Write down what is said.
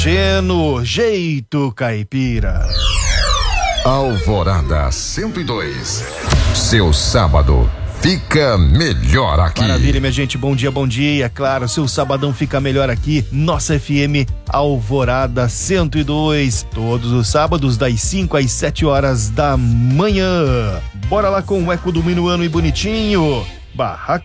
Geno, jeito caipira. Alvorada 102. Seu sábado fica melhor aqui. Maravilha, minha gente. Bom dia. Claro, seu sabadão fica melhor aqui. Nossa FM Alvorada 102. Todos os sábados, das 5 às 7 horas da manhã. Bora lá com o eco do minuano e bonitinho. Barraca